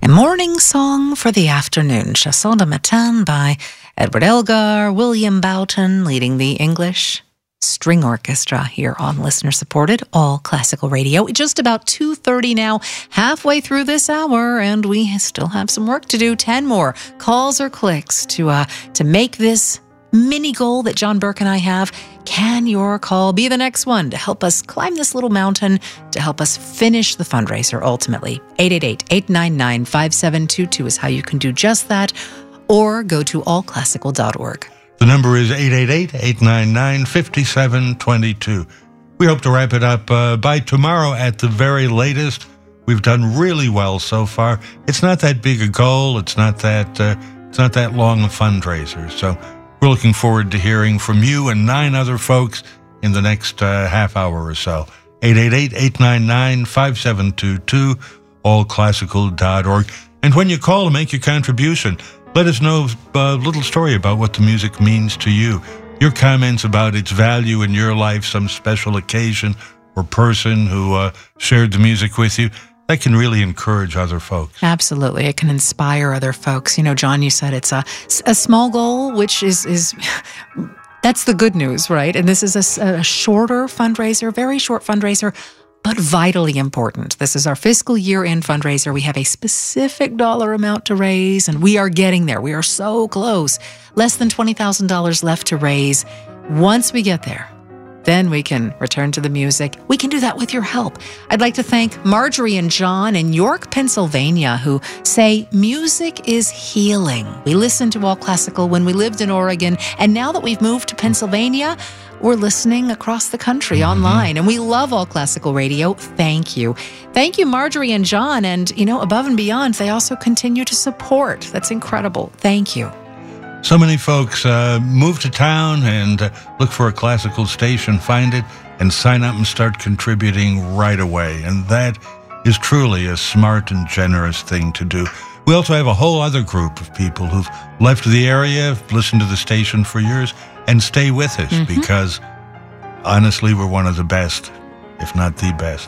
A morning song for the afternoon. Chanson de matin by Edward Elgar, William Boughton, leading the English String Orchestra here on listener-supported All Classical Radio. Just about 2:30 now, halfway through this hour, and we still have some work to do. 10 more calls or clicks to make this mini goal that John Burke and I have. Can your call be the next one to help us climb this little mountain, to help us finish the fundraiser ultimately? 888-899-5722 is how you can do just that, or go to allclassical.org. The number is 888-899-5722. We hope to wrap it up by tomorrow at the very latest. We've done really well so far. It's not that big a goal. It's not that long a fundraiser. So we're looking forward to hearing from you and 9 other folks in the next half hour or so. 888-899-5722, allclassical.org. And when you call to make your contribution, let us know a little story about what the music means to you. Your comments about its value in your life, some special occasion or person who shared the music with you. That can really encourage other folks. Absolutely. It can inspire other folks. You know, John, you said it's a small goal, which is that's the good news, right? And this is a shorter fundraiser, very short fundraiser, but vitally important. This is our fiscal year-end fundraiser. We have a specific dollar amount to raise, and we are getting there. We are so close. Less than $20,000 left to raise. Once we get there, then we can return to the music. We can do that with your help. I'd like to thank Marjorie and John in York, Pennsylvania, who say music is healing. We listened to All Classical when we lived in Oregon, and now that we've moved to Pennsylvania, we're listening across the country online, and we love All Classical Radio. Thank you. Thank you, Marjorie and John. And, you know, above and beyond, they also continue to support. That's incredible. Thank you. So many folks move to town and look for a classical station, find it, and sign up and start contributing right away. And that is truly a smart and generous thing to do. We also have a whole other group of people who've left the area, listened to the station for years, and stay with us because, honestly, we're one of the best, if not the best.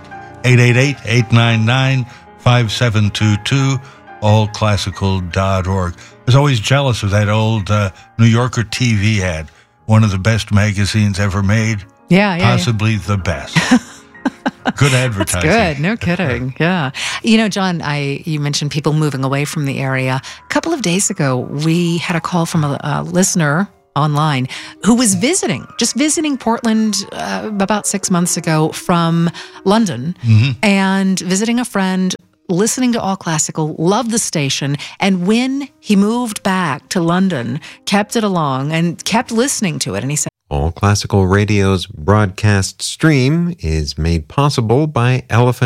888-899-5722, allclassical.org. I was always jealous of that old New Yorker TV ad, one of the best magazines ever made. Yeah. Possibly the best. Good advertising. That's good. No kidding. Yeah. You know, John, you mentioned people moving away from the area. A couple of days ago, we had a call from a listener online who was visiting Portland about 6 months ago from London and visiting a friend, listening to All Classical, loved the station, and when he moved back to London, kept it along and kept listening to it. And he said, All Classical Radio's broadcast stream is made possible by Elephant